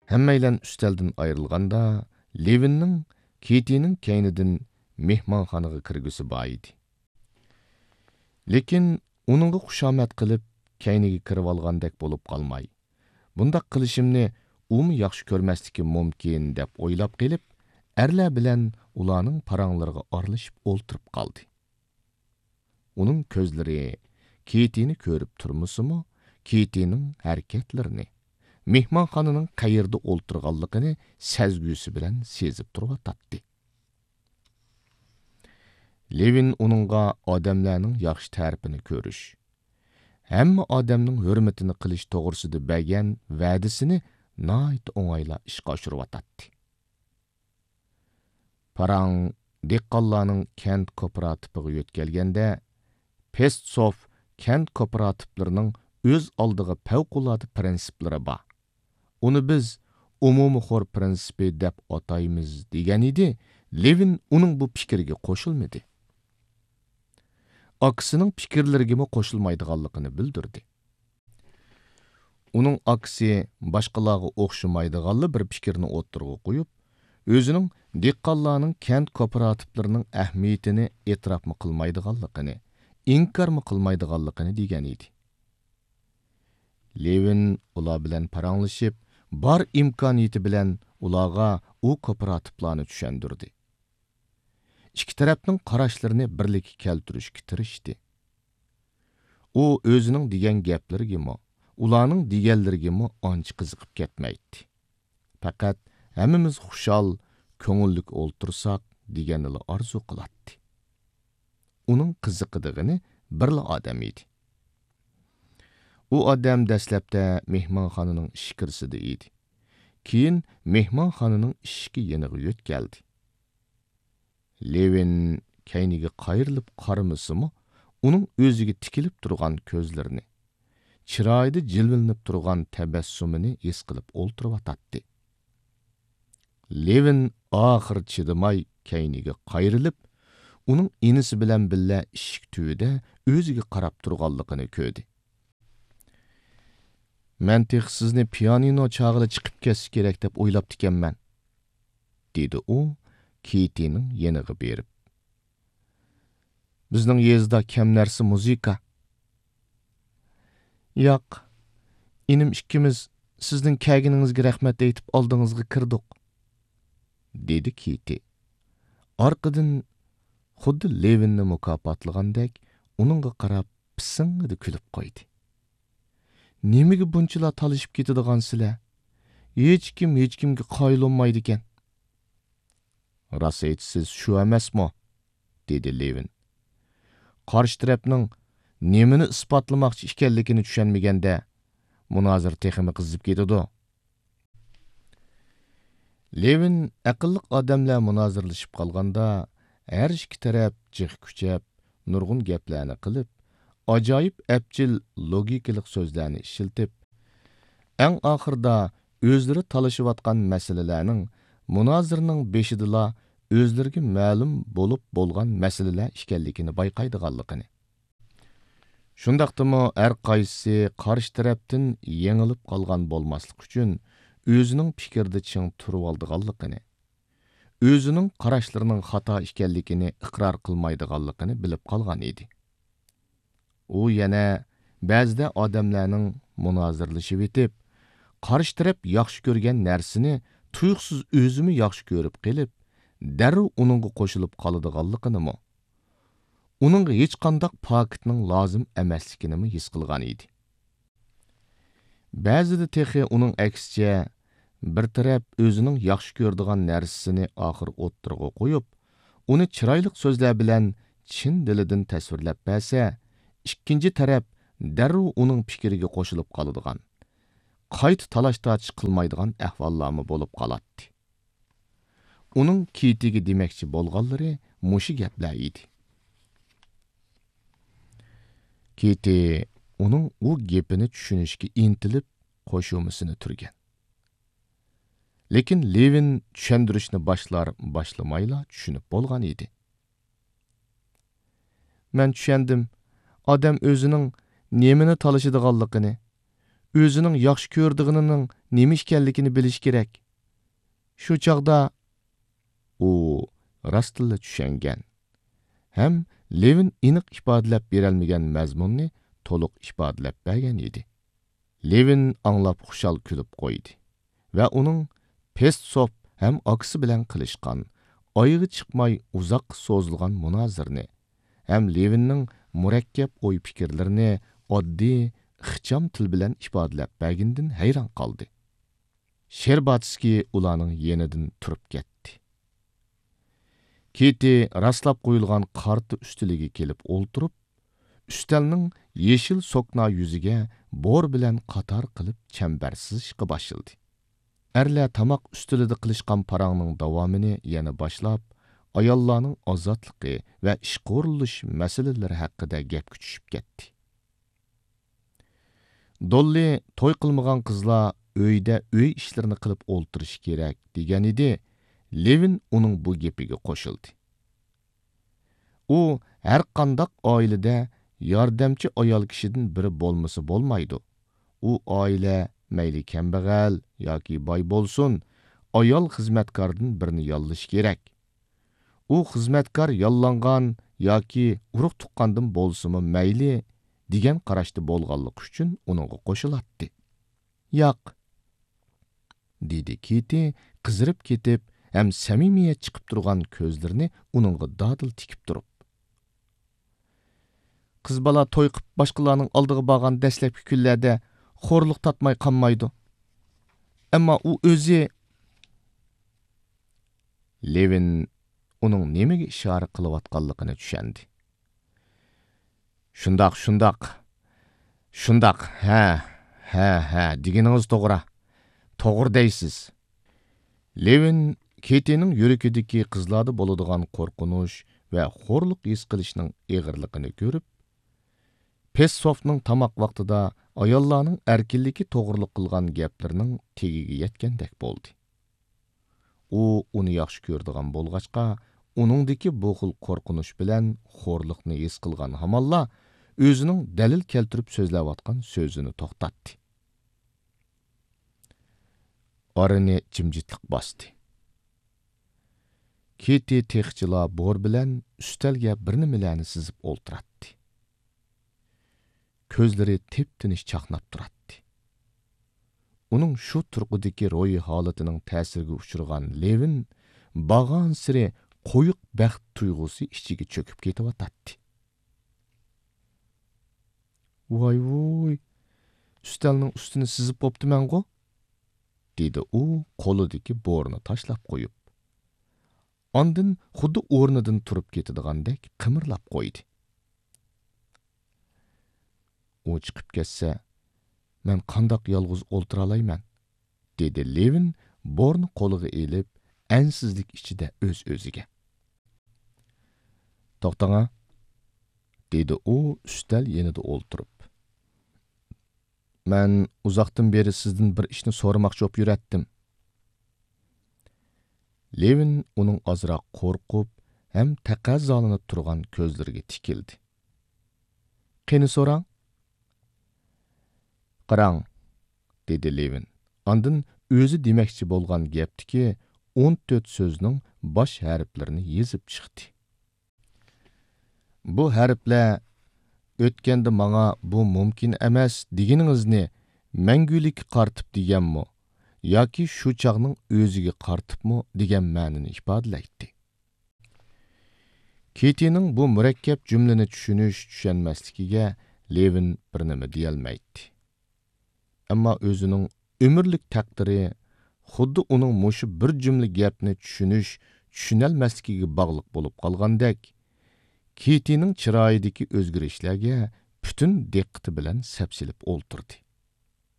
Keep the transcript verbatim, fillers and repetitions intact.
Hemmeyle üstelden ayrılganda, Levin'nin Kitty'nin keynidin mehmanxanaga kirgüsü baydı. Lekin onunğa xushamat qilib, keyniga kirib algandek bo'lib qalmay. Bundaq qilishimni umu yaxshi ko'rmasligi mumkin deb o'ylab qelib, erlar bilan ularning paranglarga aralashib o'ltirib qaldi. Uning ko'zlari Kitty'ni ko'rib turmusimi, Kitty'ning harakatlarini, mehmonxonaning qayerda o'ltirganligini sezgusi bilan sezib turib. Levin uningga odamlarning yaxshi tarafini ko'rish, hamma odamning hurmatini qilish to'g'risida bergan va'dasini nihoyat o'ng'ayla ishga oshirib. Parang dehqonlarning kent kooperativiga yo'tkalganda, Pestsov kent kooperativlarining o'z oldiga favqulodda prinsiplari bor. Uni biz umumixo'r prinsipi deb ataymiz degan edi. Levin uning bu fikriga qo'shilmadi. Aksining fikrlariga qo'shilmaydiganligini bildirdi. Uning aksi boshqalarga o'xshamaydiganli bir fikrni o'ttirg'a qo'yib, o'zining dehqonlarning kent kooperativlarining ahamiyatini e'tirof qilmaydiganligini, inkor qilmaydiganligini degan edi. Levin ular bilan paranglashib, bar imkoniyati bilan ularga u kooperativlarni tushundirdi. İki tarafning qarashlarini birlikka keltirishga tirishdi. U o'zining degan gaplariga, ularning deganlariga ancha qiziqib ketmaydi. Faqat hammamiz xushal, ko'ngillik o'ltirsak deganini orzu qiladi. Uning qiziqdigini birla odam edi. U odam dastlabda mehmonxonaning ishkirsida edi. Keyin mehmonxonaning ishki yeniga yo'tkaldi. Levin keyniga qayrilib qaramasimi, uning o'ziga tikilib turgan ko'zlarini, chiroyida jilvillanib turgan tabassumini his qilib o'ltirib. Levin oxir chidamay keyniga qayrilib, uning inisi bilan billa ishik tüyida o'ziga qarab turganligini ko'rdi. "Men tex sizni pianino chog'ida chiqib ketish kerak deb o'ylab ekanman", dedi u Kitty'ning yeniga berib. "Bizning yezda kam narsa muzika." "Yo'q, inim ikkimiz sizning kelganingizga rahmat aytib oldingizga kirdik", dedi Kitty. Orqadan xuddi Levinni mukofotlagandek uningga qarab pising'ida kulib qo'ydi. "Nimaga bunchalar talishib ketadigansizlar? Hech kim hech kimga qoyilolmaydi ekan." "Rost aytsiz, shu emasmi?" dedi Levin. Qarshi tarafning nimani isbotlamoqchi ekanligini tushunmaganda, munozir texmi qizib ketadi. Levin aqlli odamlar munozirlashib qolganda, har ikki taraf jiq kuchab, nurg'un gaplarni qilib, ajoyib apchil logikalik so'zlarni ishiltib, eng oxirida o'zlari talashayotgan masalalarning munozirning beshidila o'zlariga ma'lum bo'lib bo'lgan masalalar ekanligini bayqaydiganligini. Shundaqdimi har qaysi qarshi tarafdan yengilib qolgan bo'lmaslik uchun o'zining fikrida ching turib oldiganligini, o'zining qarashlarining xato ekanligini iqror qilmaydiganligini bilib qolgan edi. U yana ba'zida odamlarning munozirlashib etib, qarshi taraf yaxshi ko'rgan narsani tuyuqsiz o'zimi yaxshi ko'rib qilib, darrov uningga qo'shilib qoladiganligini, uningga hech qanday paketning lozim emasligini his qilgan edi. Ba'zida texi uning aksicha bir taraf o'zining yaxshi ko'radigan narsasini oxir o'ttirg'a qo'yib, uni chiroyli so'zlar bilan chin dilidan tasvirlab bersa, ikkinchi taraf darrov uning fikriga qo'shilib qoladigan, qayta talash-tortish qilmaydigan ahvollarmi bo'lib qoladi. Uning Kitty'ga demoqchi bo'lganlari mushi gaplar edi. Kitty uning u gapini tushunishga intilib qo'shumisini turgan. Lekin Levin tushundirishni boshlar boshlamayla tushunib bo'lgan edi. "Men tushundim. Odam o'zining nemini talashadiganligini, o'zining yaxshi ko'rdig'inining nima ekanligini bilish kerak. Shu chog'da u rostilla tushungan. Ham Levin aniq ifodalab berolmagan mazmunni to'liq ifodalab bergan edi. Levin anglab xushal kulib qo'ydi va uning Pestsov ham aksi bilan qilishgan, oyig'i chiqmay uzoq so'zilgan munozirni, ham Levinning murakkab o'y fikrlarini oddiy, ixcham til bilan ifodalab bergandan hayron qoldi. Sherbatskiy ularning yenidan turib ketdi. Kiti rastlab qo'yilgan qarta ustiliga kelib o'ltirib, ustalning yeshil sokna yuziga bor bilan qator qilib chambarsizishga boshladi. Erlar tamoq ustilida qilishgan parangning davomini yana boshlab, ayollarning ozodligi va ish qurilish masalalari haqida gapga tushib ketdi. Dolly to'y qilmagan qizlar uyda uy ishlarini qilib o'ltirish kerak degan edi. Levin uning bu gapiga qo'shildi. U har qanday oilada yordamchi ayol kishidan biri bo'lmasa bo'lmaydi. U oila mayli kambag'al yoki boy bo'lsin, ayol xizmatkordan birini yollash kerak. U xizmatkor yollangan yoki urug' tuqqandan bo'lsa-mu mayli degan qarashda bo'lganligi uchun uningga qo'shiladi. Yo'q, dedi Kiti qizirib ketib, ham samimiyat chiqib turgan ko'zlarini uningga dadil tikib turib. Qiz bola to'y qilib boshqalarning oldiga borgan dastlabki kunlarda xo'rliq tatmay qolmaydi. Ammo u o'zi Levin uning nimaga ishora qilayotganligini tushundi. Shundoq, shundoq. Shundoq. Ha, ha, ha, deganingiz to'g'ri. To'g'ri deysiz. Levin Ketining yurakidagi qizlarda bo'ladigan qo'rqinish va xo'rliq his qilishning eg'irligini ko'rib, Pestsovning tamoq vaqtida ayollarning erkinligi to'g'riliq qilgan gaplarining tegiga yetgandek bo'ldi. U uni yaxshi ko'rdigan bo'lg'achqa, uningdagi bu xil qo'rqinish bilan xo'rliqni his qilgan hamonlar o'zining dalil keltirib so'zlayotgan so'zini to'xtatdi. Orani jimjitlik bosdi. Kiti texchilar bor bilan ustalga bir nimalarni sizib o'ltiratdi. Ko'zlari tep-tinish chaqnab turadi. Uning shu turqudagi ro'yi holatining ta'siriga uchragan Levin bag'on siri qo'yiq baxt tuyg'usi ichiga cho'kib ketyotdi. Voy voy, ustalning ustini sizib bo'ptiman-ku, dedi u qo'lidagi borni tashlab qo'yib. Ondan xuddi o'rnidan turib ketadigandek qimirlab qo'ydi. U chiqib ketsa, men qandoq yolg'iz o'ltira olayman, dedi Levin borni qo'liga elib, ansizlik ichida o'z-o'ziga. To'xtang, dedi u ustal yenida o'ltirib. Men uzoqdan beri sizdan bir ishni so'ramoqchi bo'lib yuratdim. Levin uning ozroq qo'rqib, ham taqazzolanib turgan ko'zlariga tikildi. Qani so'rang? Qarang, dedi Levin. Ondan o'zi demoqchi bo'lgan gapdiki o'n to'rt so'zning bosh harflarini yezib chiqdi. Bu harflar o'tganda menga bu mumkin emas deganingizni mangulik qartib deganmi yoki shu chaqning o'ziga qartibmi degan ma'noni ifodalaydi. Ketining bu murakkab jumlani tushunish tushunmasligiga Levin bir nima deyolmaydi. Ammo o'zining umrlik taqdiri xuddi uning mushu bir jumla gapni tushunish tushunolmasligiga bog'liq bo'lib qolgandek, Ketining chiroyidagi o'zgarishlarga butun diqqati bilan sapsilib o'ltirdi.